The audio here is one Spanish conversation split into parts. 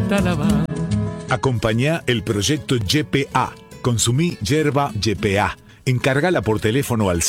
está lavado. Acompañá el proyecto YPA. Consumí yerba YPA. Encargala por teléfono al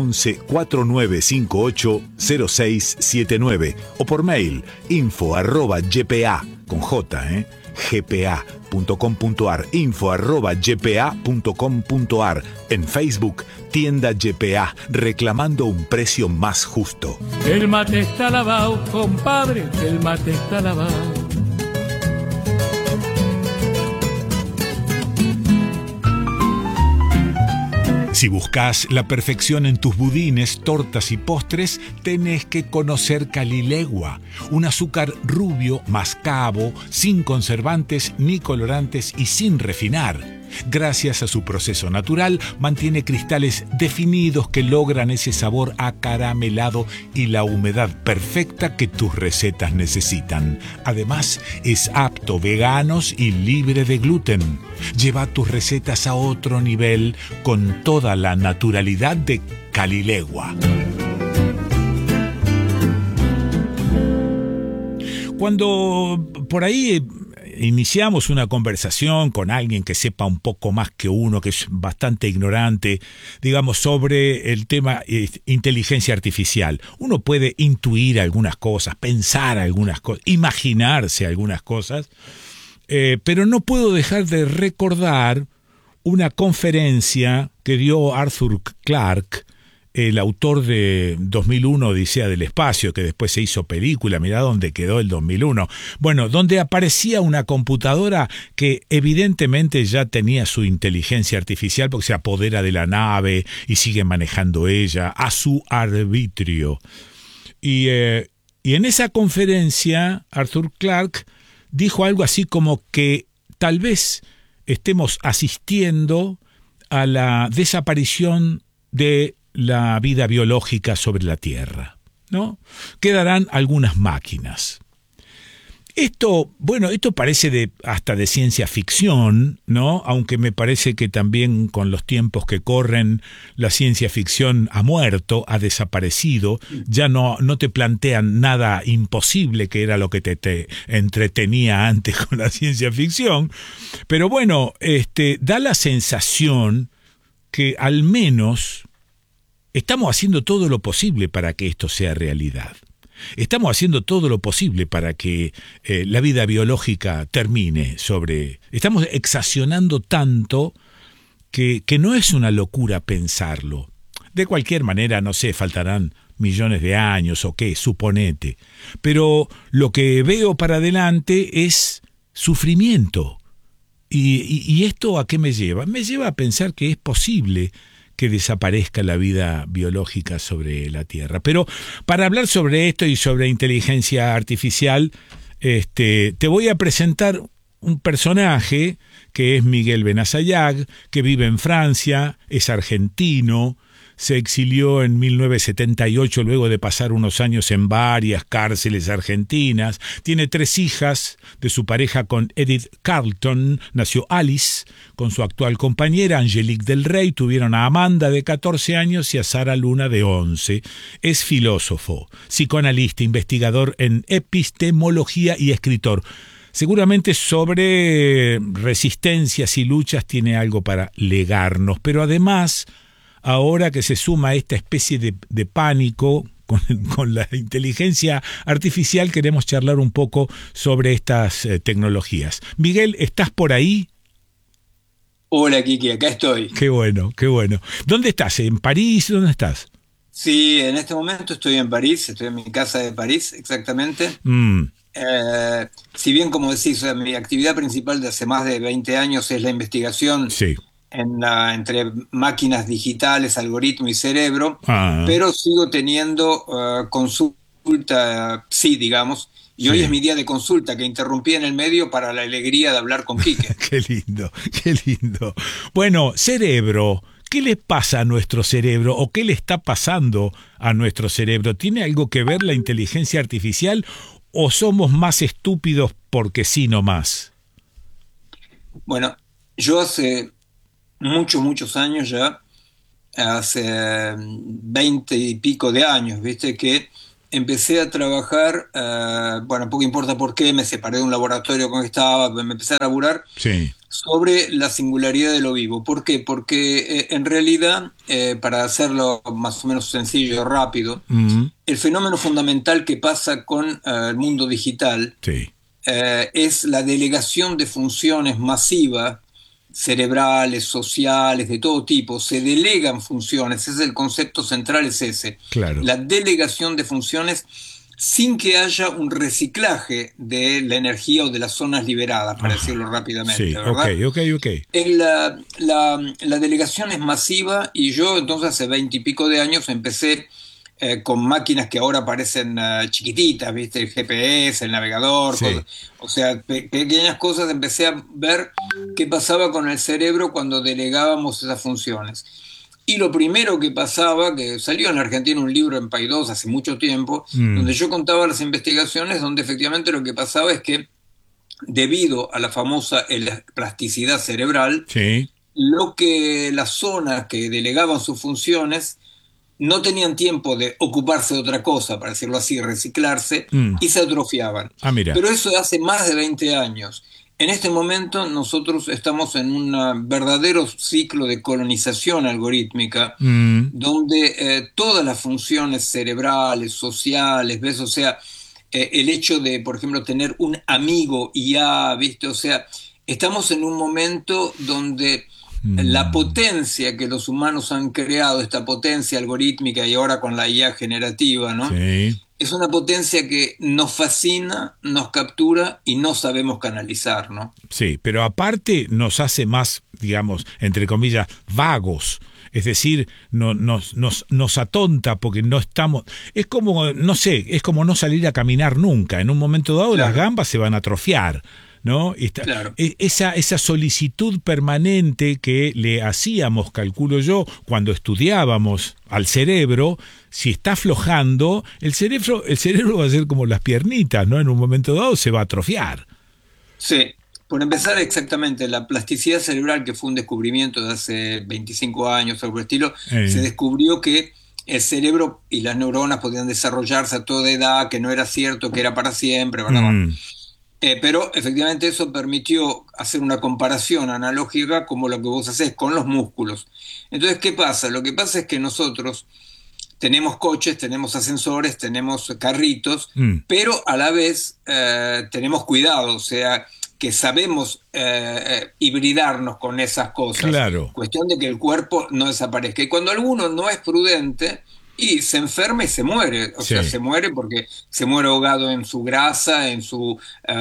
011-4958-0679 o por mail info@ypa con J, gpa.com.ar, info@ypa.com.ar. En Facebook, tienda YPA, reclamando un precio más justo. El mate está lavado, compadre, el mate está lavado. Si buscas la perfección en tus budines, tortas y postres, tenés que conocer Calilegua, un azúcar rubio, mascabo, sin conservantes ni colorantes y sin refinar. Gracias a su proceso natural, mantiene cristales definidos que logran ese sabor acaramelado y la humedad perfecta que tus recetas necesitan. Además, es apto veganos y libre de gluten. Lleva tus recetas a otro nivel con toda la naturalidad de Calilegua. Cuando por ahí iniciamos una conversación con alguien que sepa un poco más que uno, que es bastante ignorante, digamos, sobre el tema inteligencia artificial, uno puede intuir algunas cosas, pensar algunas cosas, imaginarse algunas cosas, pero no puedo dejar de recordar una conferencia que dio Arthur Clarke, el autor de 2001, Odisea del Espacio, que después se hizo película. Mirá dónde quedó el 2001. Bueno, donde aparecía una computadora que evidentemente ya tenía su inteligencia artificial porque se apodera de la nave y sigue manejando ella a su arbitrio. Y en esa conferencia, Arthur Clarke dijo algo así como que tal vez estemos asistiendo a la desaparición de la vida biológica sobre la Tierra, ¿no? Quedarán algunas máquinas. Esto parece hasta de ciencia ficción, ¿no? Aunque me parece que también con los tiempos que corren, la ciencia ficción ha muerto, ha desaparecido, ya no te plantean nada imposible, que era lo que te entretenía antes con la ciencia ficción. Pero bueno, da la sensación que al menos estamos haciendo todo lo posible para que esto sea realidad. Estamos haciendo todo lo posible para que la vida biológica termine Estamos exaccionando tanto que no es una locura pensarlo. De cualquier manera, no sé, faltarán millones de años o qué, suponete. Pero lo que veo para adelante es sufrimiento. ¿Y esto a qué me lleva? Me lleva a pensar que es posible que desaparezca la vida biológica sobre la Tierra. Pero para hablar sobre esto y sobre inteligencia artificial, te voy a presentar un personaje que es Miguel Benassayag, que vive en Francia, es argentino, se exilió en 1978 luego de pasar unos años en varias cárceles argentinas. Tiene 3 hijas de su pareja con Edith Carlton. Nació Alice con su actual compañera Angelique del Rey. Tuvieron a Amanda de 14 años y a Sara Luna de 11. Es filósofo, psicoanalista, investigador en epistemología y escritor. Seguramente sobre resistencias y luchas tiene algo para legarnos, pero además, ahora que se suma esta especie de pánico con la inteligencia artificial, queremos charlar un poco sobre estas tecnologías. Miguel, ¿estás por ahí? Hola, Kiki, acá estoy. Qué bueno, qué bueno. ¿Dónde estás? ¿En París? ¿Dónde estás? Sí, en este momento estoy en París, estoy en mi casa de París, exactamente. Si bien, como decís, mi actividad principal de hace más de 20 años es la investigación. Sí. Entre máquinas digitales, algoritmo y cerebro, pero sigo teniendo consulta, sí, digamos, y hoy es mi día de consulta, que interrumpí en el medio para la alegría de hablar con Quique. Qué lindo, qué lindo. Bueno, cerebro, ¿qué le pasa a nuestro cerebro o qué le está pasando a nuestro cerebro? ¿Tiene algo que ver la inteligencia artificial o somos más estúpidos porque sí nomás? Bueno, yo hace muchos años ya, hace 20 y pico de años, viste, que empecé a trabajar, bueno, poco importa por qué, me separé de un laboratorio con el que estaba, me empecé a laburar Sí. sobre la singularidad de lo vivo. ¿Por qué? Porque en realidad, para hacerlo más o menos sencillo, rápido, Mm, el fenómeno fundamental que pasa con el mundo digital sí. es la delegación de funciones masivas, cerebrales, sociales, de todo tipo. Se delegan funciones, ese es el concepto central, es ese. Claro. La delegación de funciones sin que haya un reciclaje de la energía o de las zonas liberadas, para decirlo Ajá. rápidamente, Sí, ok, ¿verdad? ok, ok. La delegación es masiva y yo entonces hace 20 y pico de años empecé con máquinas que ahora parecen chiquititas, ¿viste? El GPS, el navegador, cosas, Sí. o sea, pequeñas cosas. Empecé a ver qué pasaba con el cerebro cuando delegábamos esas funciones. Y lo primero que pasaba, que salió en la Argentina un libro en Paidós hace mucho tiempo, Mm, donde yo contaba las investigaciones, donde efectivamente lo que pasaba es que debido a la famosa plasticidad cerebral, sí. lo que las zonas que delegaban sus funciones no tenían tiempo de ocuparse de otra cosa, para decirlo así, reciclarse, Mm. y se atrofiaban. Ah, mira. Pero eso hace más de 20 años. En este momento nosotros estamos en un verdadero ciclo de colonización algorítmica, Mm, donde todas las funciones cerebrales, sociales, ¿ves? O sea, el hecho de, por ejemplo, tener un amigo IA, ¿viste? O sea, estamos en un momento donde la mm, potencia que los humanos han creado, esta potencia algorítmica y ahora con la IA generativa, ¿no? sí. Es una potencia que nos fascina, nos captura y no sabemos canalizar, ¿no? Sí, pero aparte nos hace más, digamos, entre comillas, vagos. Es decir, nos atonta porque no estamos... Es como, no sé, es como no salir a caminar nunca. En un momento dado las Claro, gambas se van a atrofiar, ¿no? claro. Esa solicitud permanente que le hacíamos, calculo yo, cuando estudiábamos al cerebro, si está aflojando, el cerebro va a ser como las piernitas, ¿no? En un momento dado se va a atrofiar. Sí, por empezar exactamente, la plasticidad cerebral, que fue un descubrimiento de hace 25 años, algo por el estilo, se Eh, descubrió que el cerebro y las neuronas podían desarrollarse a toda edad, que no era cierto, que era para siempre, ¿verdad? Bueno, mm, pero efectivamente eso permitió hacer una comparación analógica como lo que vos hacés con los músculos. Entonces, ¿qué pasa? Lo que pasa es que nosotros tenemos coches, tenemos ascensores, tenemos carritos, mm, pero a la vez tenemos cuidado, o sea, que sabemos hibridarnos con esas cosas. claro. Cuestión de que el cuerpo no desaparezca. Y cuando alguno no es prudente, y se enferma y se muere, o sea, Sí. se muere porque se muere ahogado en su grasa, en su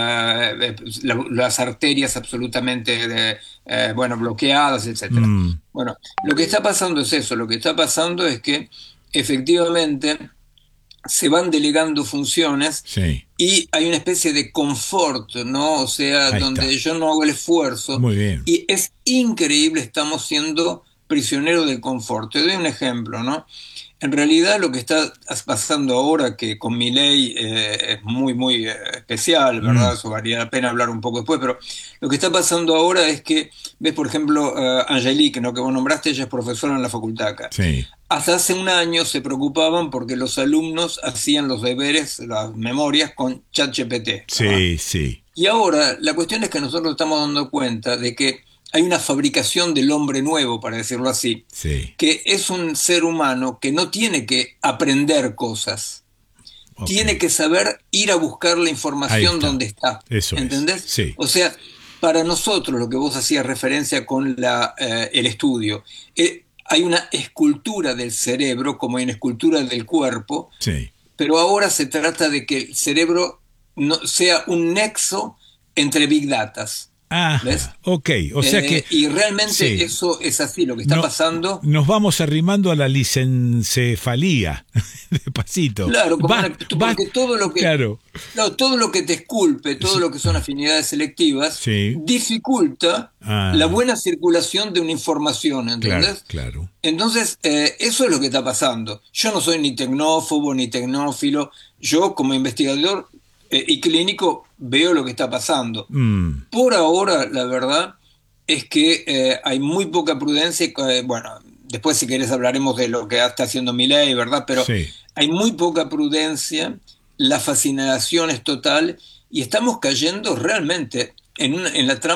las arterias absolutamente bueno, bloqueadas, etcétera. Mm, Bueno, lo que está pasando es eso, lo que está pasando es que efectivamente se van delegando funciones sí. y hay una especie de confort, ¿no? O sea, Ahí está. donde yo no hago el esfuerzo Muy bien. y es increíble, estamos siendo prisioneros del confort. Te doy un ejemplo, ¿no? En realidad lo que está pasando ahora, que con mi ley es muy, muy especial, Mm, ¿verdad? Eso valía la pena hablar un poco después, pero lo que está pasando ahora es que, ves, por ejemplo, Angelique, ¿no? Que vos nombraste, ella es profesora en la facultad acá. sí. Hasta hace un año se preocupaban porque los alumnos hacían los deberes, las memorias con ChatGPT, ¿verdad? Sí, sí. Y ahora la cuestión es que nosotros estamos dando cuenta de que hay una fabricación del hombre nuevo, para decirlo así, Sí. que es un ser humano que no tiene que aprender cosas, Ok. tiene que saber ir a buscar la Ahí información está. donde está, Eso es. ¿entendés? Sí. O sea, para nosotros, lo que vos hacías referencia con el estudio, hay una escultura del cerebro como hay una escultura del cuerpo, Sí. pero ahora se trata de que el cerebro no, sea un nexo entre big datas, ¿ves? Ajá. Ok. O sea que Y realmente sí. eso es así, lo que está No, pasando. nos vamos arrimando a la licencefalía. Despacito. Claro, Va. porque todo lo que, Claro. no, todo lo que te esculpe, todo Sí. lo que son afinidades selectivas, Sí. dificulta la Ah, buena circulación de una información, claro, ¿entendés? claro. Entonces, eso es lo que está pasando. Yo no soy ni tecnófobo ni tecnófilo. Yo, como investigador y clínico, veo lo que está pasando. Mm, Por ahora, la verdad es que hay muy poca prudencia. Bueno, después si querés hablaremos de lo que está haciendo Milei, ¿verdad? Pero sí. hay muy poca prudencia, la fascinación es total y estamos cayendo realmente en la trampa